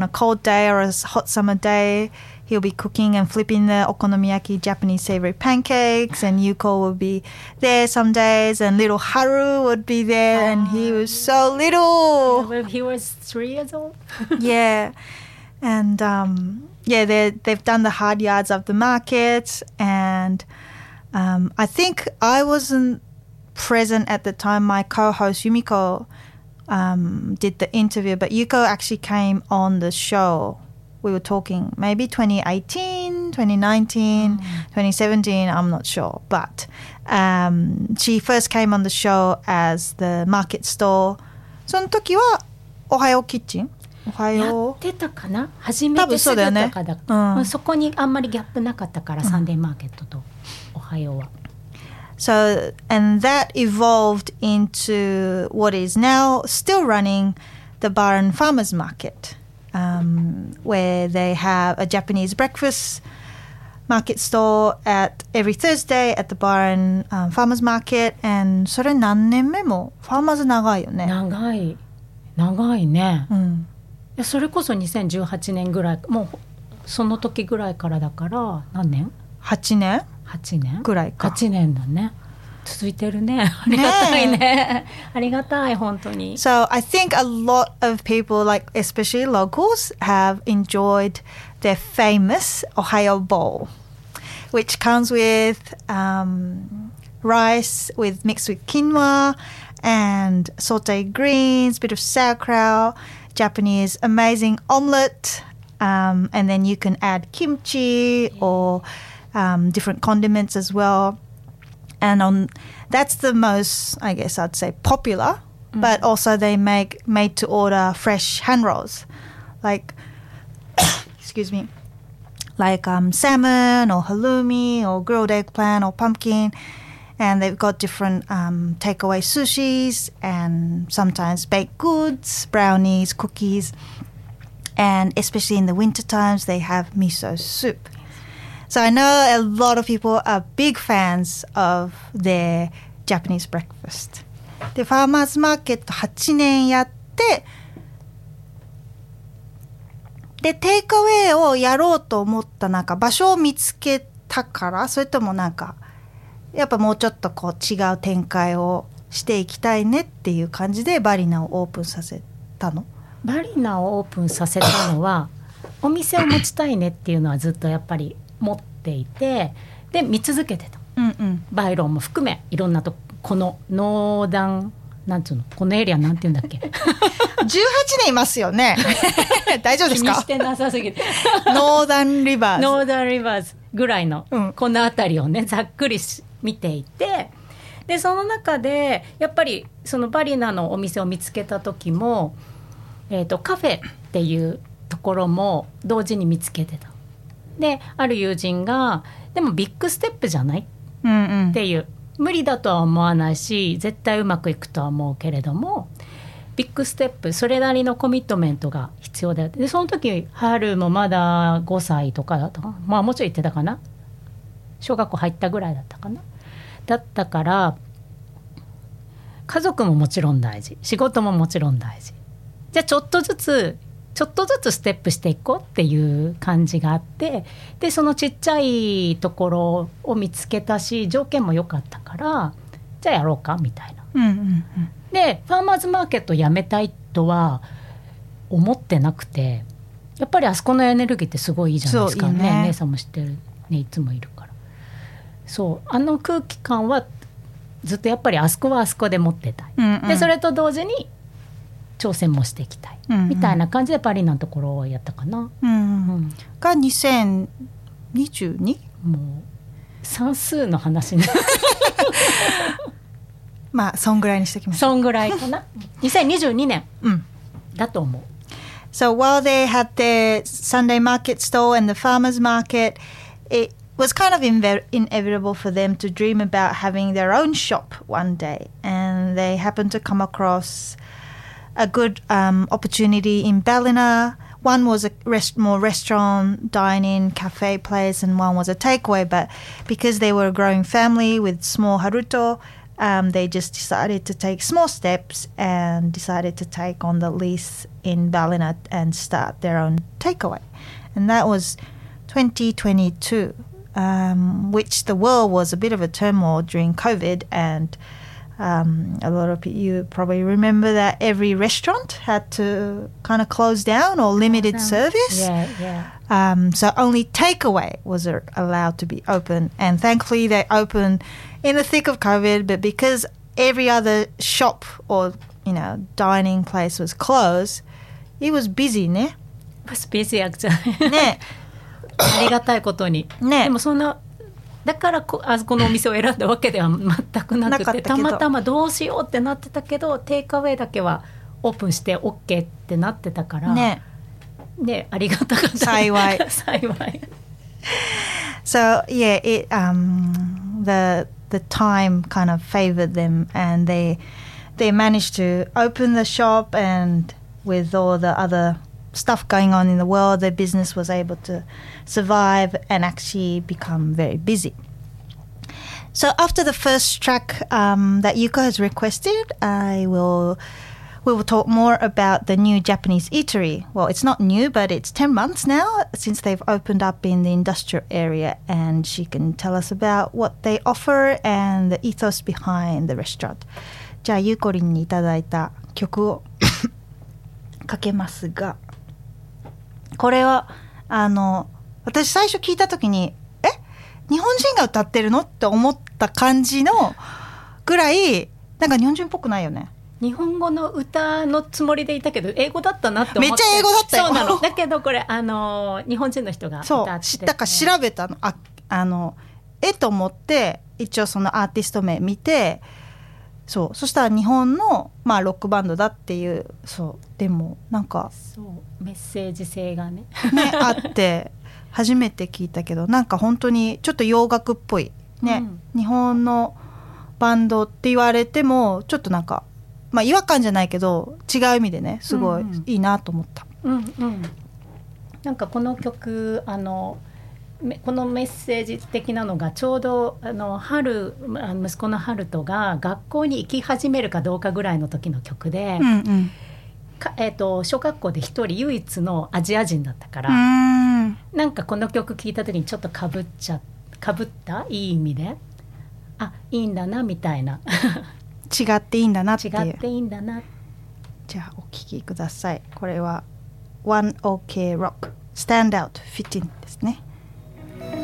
On a cold day or a hot summer day, he'll be cooking and flipping the okonomiyaki Japanese savory pancakes, and Yuko will be there some days, and little Haru would be there, and he was so little. Well, he was 3 years old. Yeah. And they've done the hard yards of the market, and I think I wasn't present at the time. My co-host Yumiko did the interview, but Yuko actually came on the show. We were talking maybe 2018, 2019, 2017, I'm not sure. But she first came on the show as the market stall. その時はおはようキッチンおはようやってたかな初めてすぐとかだ、まあ、そこにあんまりギャップなかったから、サンデーマーケットとおはようは。 So, and that evolved into what is now still running the Baran Farmers Market, where they have a Japanese breakfast market store at every Thursday at the Baran Farmers Market. And それ何年目もファーマーズ長いよね。 長いね、いやそれこそ2018年ぐらい、もうその時ぐらいからだから何年 ?8 年ぐらいか。 8年だね。続いてるね。ありがたいね。ありがたい本当に。 So I think a lot of people, like especially locals, have enjoyed their famous Ohayo bowl, which comes with rice mixed with quinoa and sauteed greens, bit of sauerkraut, Japanese amazing omelette, and then you can add kimchi or different condiments as well. And that's the most, I guess I'd say, popular. But also they make made-to-order fresh hand rolls, like excuse me, like salmon or halloumi or grilled eggplant or pumpkin. And they've got different takeaway sushis and sometimes baked goods, brownies, cookies. And especially in the winter times, they have miso soup. So I know a lot of people are big fans of their Japanese breakfast. で、ファーマーズマーケット8年やって、で、テイクアウェイをやろうと思ったなんか場所を見つけたから、それともなんか、やっぱもうちょっとこう違う展開をしていきたいねっていう感じでバリナをオープンさせたの？ バリナをオープンさせたのはお店を持ちたいねっていうのはずっとやっぱり持っていて、で見続けてた、バイロンも含めいろんなとこのノーダンなんつうのこのエリアなんていうんだっけ 18年いますよね大丈夫ですか？ 気にしてなさすぎてノーダンリバーズぐらいの、この辺りをねざっくり見ていて、でその中でやっぱりそのバリナのお店を見つけた時も、カフェっていうところも同時に見つけてた。である友人がでもビッグステップじゃない、っていう、無理だとは思わないし絶対うまくいくとは思うけれどもビッグステップそれなりのコミットメントが必要だよ。でその時春もまだ5歳とかだったかな、まあもうちょい言ってたかな、小学校入ったぐらいだったかな、だったから家族ももちろん大事、仕事ももちろん大事、じゃあちょっとずつステップしていこうっていう感じがあって、でそのちっちゃいところを見つけたし条件も良かったからじゃあやろうかみたいな、でファーマーズマーケットやめたいとは思ってなくて、やっぱりあそこのエネルギーってすごいいいじゃないですか。 そういいね。 姉さんも知ってるね、いつもいるから。そうあの空気感はずっとやっぱりあそこはあそこで持ってたい、でそれと同時に挑戦もしていきたい、みたいな感じでバリナのところをやったかな、 が2022？ もう算数の話ねまあそんぐらいにしておきましょう。 そんぐらいかな2022年、だと思う。 So while they had their Sunday market stall and the farmers market, it was kind of inevitable for them to dream about having their own shop one day, and they happened to come across a good opportunity in Ballina. One was a more restaurant, dine-in, cafe place, and one was a takeaway. But because they were a growing family with small Haruto, they just decided to take small steps and decided to take on the lease in Ballina and start their own takeaway. And that was 2022, which the world was a bit of a turmoil during COVID, and a lot of you probably remember that every restaurant had to kind of close down or limited service. So only takeaway was allowed to be open, and thankfully they opened in the thick of COVID. But because every other shop or dining place was closed, it was busy ね。 It was busy actually. ね。 ありがたいことに。 ね。 でもそんなだからこのお店を選んだわけでは全くなくて、たまたまどうしようってなってたけど、テイクアウェイだけはオープンして OK ってなってたからね、ありがたかった。 幸い。So yeah, the time kind of favored them, and they managed to open the shop, and with all the other stuff going on in the world, their business was able to survive and actually become very busy. So after the first track that Yuko has requested, we will talk more about the new Japanese eatery. Well, it's not new, but it's 10 months now since they've opened up in the industrial area, and she can tell us about what they offer and the ethos behind the restaurant. じゃあゆうこりんにいただいた曲をかけますが、これは私最初聞いた時に日本人が歌ってるのって思った感じのぐらいなんか日本人っぽくないよね。 日本語の歌のつもりでいたけど英語だったなって思って。 めっちゃ英語だったよ。 そうなの。だけどこれ日本人の人が歌ってて、 そうだから調べたのと思って一応そのアーティスト名見て、そしたら日本のロックバンドだっていう。でもなんかメッセージ性がねあって初めて聞いたけど、なんか本当にちょっと洋楽っぽいね、日本のバンドって言われてもちょっとなんか違和感じゃないけど違う意味でねすごいいいなと思った。 なんかこの曲このメッセージ的なのがちょうど息子のハルトが学校に行き始めるかどうかぐらいの時の曲で、小学校で一人唯一のアジア人だったから、なんかこの曲聴いた時にちょっとかぶったいい意味でいいんだなみたいな違っていいんだなっていう。 違っていいんだな。 じゃあお聴きください。これは 1OK Rock Stand Out Fitting ですね。